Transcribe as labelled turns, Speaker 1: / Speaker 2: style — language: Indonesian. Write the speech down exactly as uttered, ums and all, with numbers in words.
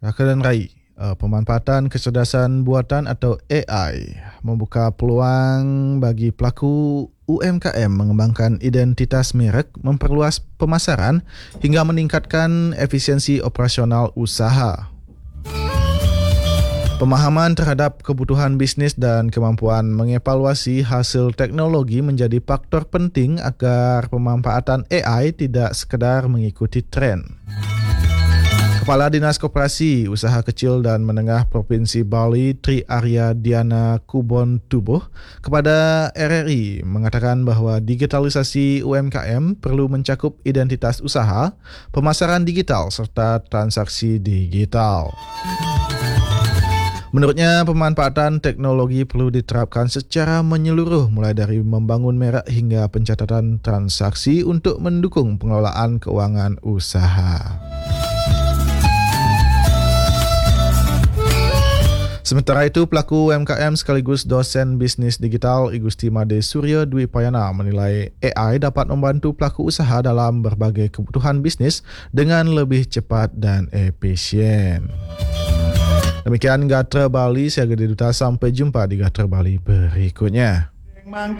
Speaker 1: Raka dan Rai, uh, pemanfaatan kecerdasan buatan atau A I membuka peluang bagi pelaku U M K M mengembangkan identitas merek, memperluas pemasaran hingga meningkatkan efisiensi operasional usaha. Pemahaman terhadap kebutuhan bisnis dan kemampuan mengevaluasi hasil teknologi menjadi faktor penting agar pemanfaatan A I tidak sekadar mengikuti tren. Kepala Dinas Koperasi Usaha Kecil dan Menengah Provinsi Bali Tri Arya Diana Kubon Tubuh kepada R R I mengatakan bahawa digitalisasi U M K M perlu mencakup identitas usaha, pemasaran digital serta transaksi digital. Menurutnya, pemanfaatan teknologi perlu diterapkan secara menyeluruh mulai dari membangun merek hingga pencatatan transaksi untuk mendukung pengelolaan keuangan usaha. Sementara itu, pelaku U M K M sekaligus dosen bisnis digital I Gusti Made Suryo Dwi Payana menilai A I dapat membantu pelaku usaha dalam berbagai kebutuhan bisnis dengan lebih cepat dan efisien. Demikian Gatra Bali, saya Gede Duta, sampai jumpa di Gatra Bali berikutnya.